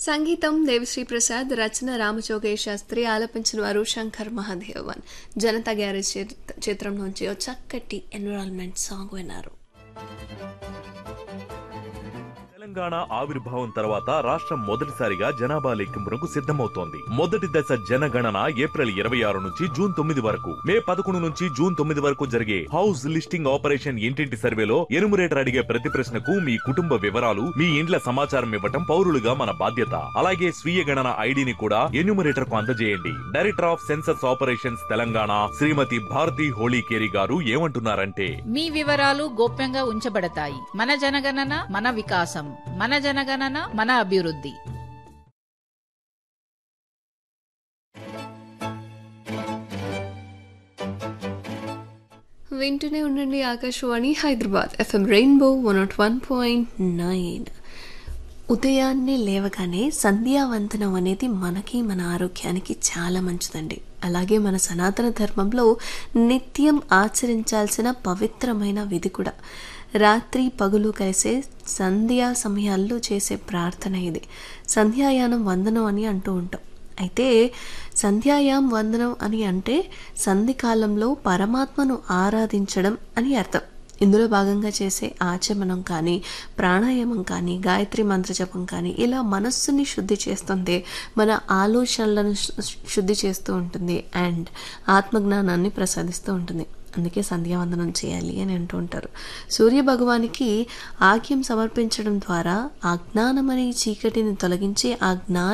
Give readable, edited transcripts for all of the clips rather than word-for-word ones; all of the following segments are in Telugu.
సంగీతం దేవిశ్రీ ప్రసాద్, రచన రామజోగేష్ శాస్త్రి, ఆలపించిన వారు శంకర్ మహాదేవన్. జనతా గ్యారేజ్ చిత్రం నుంచి ఓ చక్కటి ఎన్విరాన్మెంట్ సాంగ్ విన్నారు. తెలంగాణ ఆవిర్భావం తర్వాత రాష్ట్రం మొదటిసారిగా జనాభా లెక్కింపునకు సిద్ధమవుతోంది. మొదటి దశ జనగణన ఏప్రిల్ 26 నుంచి జూన్ 9 వరకు, మే 11 నుంచి జూన్ 9 వరకు జరిగే హౌస్ లిస్టింగ్ ఆపరేషన్ ఇంటింటి సర్వేలో ఎనుమరేటర్ అడిగే ప్రతి ప్రశ్నకు మీ కుటుంబ వివరాలు, మీ ఇండ్ల సమాచారం ఇవ్వటం పౌరులుగా మన బాధ్యత. అలాగే స్వీయ గణన ఐడిని కూడా ఎన్యూమరేటర్ కు అందజేయండి. Director of census operations Telangana శ్రీమతి భారతి హోళీకేరి గారు ఏమంటున్నారంటే, మీ వివరాలు గోప్యంగా ఉంచబడతాయి. మన జనగణన మన వికాసం, మన జనగణన మన అభివృద్ధి. వింటూనే ఉండండి ఆకాశవాణి హైదరాబాద్ FM రెయిన్బో 101.9. ఉదయాన్నే లేవగానే సంధ్యావందనం అనేది మనకి మన ఆరోగ్యానికి చాలా మంచిదండి. అలాగే మన సనాతన ధర్మంలో నిత్యం ఆచరించాల్సిన పవిత్రమైన విధి కూడా. రాత్రి పగులు కలిసే సంధ్యా సమయాల్లో చేసే ప్రార్థన ఇది. సంధ్యాయానం వందనం అని అంటూ ఉంటాం. అయితే సంధ్యాయాం వందనం అని అంటే సంధికాలంలో పరమాత్మను ఆరాధించడం అని అర్థం. ఇందులో భాగంగా చేసే ఆచమనం కానీ, ప్రాణాయామం కానీ, గాయత్రి మంత్రజపం కానీ ఇలా మనస్సుని శుద్ధి చేస్తుంది, మన ఆలోచనలను శుద్ధి చేస్తూ ఉంటుంది అండ్ ఆత్మజ్ఞానాన్ని ప్రసాదిస్తూ ఉంటుంది. అందుకే సంధ్యావందనం చేయాలి అని అంటూ ఉంటారు. సూర్య భగవానికి ఆగ్యం సమర్పించడం ద్వారా అజ్ఞానమనే చీకటిని తొలగించి ఆ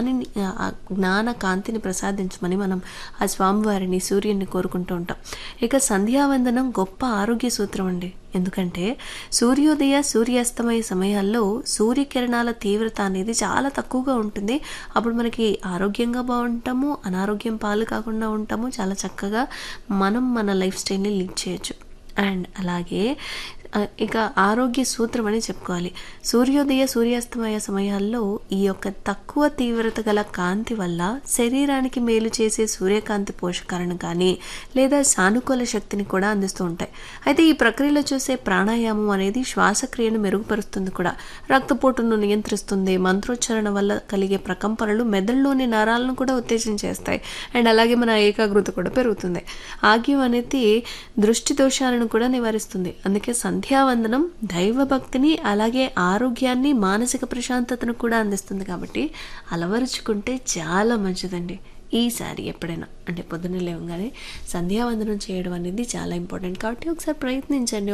జ్ఞాన కాంతిని ప్రసాదించమని మనం ఆ స్వామివారిని, సూర్యుని కోరుకుంటూ ఉంటాం. ఇక సంధ్యావందనం గొప్ప ఆరోగ్య సూత్రం అండి. ఎందుకంటే సూర్యోదయ సూర్యాస్తమయ సమయాల్లో సూర్యకిరణాల తీవ్రత అనేది చాలా తక్కువగా ఉంటుంది. అప్పుడు మనకి ఆరోగ్యంగా బాగుంటాము, అనారోగ్యం పాలు కాకుండా ఉంటాము. చాలా చక్కగా మనం మన లైఫ్ స్టైల్ని లీడ్ చేయొచ్చు. అండ్ అలాగే ఇక ఆరోగ్య సూత్రం అని చెప్పుకోవాలి. సూర్యోదయ సూర్యాస్తమయ సమయాల్లో ఈ యొక్క తక్కువ తీవ్రత గల కాంతి వల్ల శరీరానికి మేలు చేసే సూర్యకాంతి పోషకాలను కానీ లేదా సానుకూల శక్తిని కూడా అందిస్తూ ఉంటాయి. అయితే ఈ ప్రక్రియలో చూసే ప్రాణాయామం అనేది శ్వాసక్రియను మెరుగుపరుస్తుంది కూడా, రక్తపోటును నియంత్రిస్తుంది, మంత్రోచ్చారణ వల్ల కలిగే ప్రకంపనలు మెదడులోని నరాలను కూడా ఉత్తేజం చేస్తాయి అండ్ అలాగే మన ఏకాగ్రత కూడా పెరుగుతుంది. ఆగ్యం అనేది దృష్టి దోషాలను కూడా నివారిస్తుంది. అందుకే సంధ్యావందనం దైవభక్తిని అలాగే ఆరోగ్యాన్ని, మానసిక ప్రశాంతతను కూడా అందిస్తుంది. కాబట్టి అలవరుచుకుంటే చాలా మంచిదండి. ఈసారి ఎప్పుడైనా అంటే పొద్దున్నే లేవగానే సంధ్యావందనం చేయడం అనేది చాలా ఇంపార్టెంట్. కాబట్టి ఒకసారి ప్రయత్నించండి.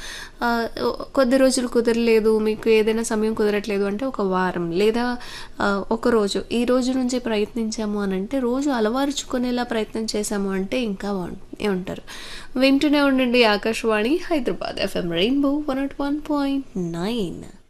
కొద్ది రోజులు కుదరలేదు, మీకు ఏదైనా సమయం కుదరట్లేదు అంటే ఒక వారం లేదా ఒక రోజు, ఈ రోజు నుంచి ప్రయత్నించాము అని అంటే రోజు అలవారుచుకునేలా ప్రయత్నం చేశాము అంటే ఇంకా ఉంటారు. వింటూనే ఉండండి ఆకాశవాణి హైదరాబాద్ FM రెయిన్బో 101.9.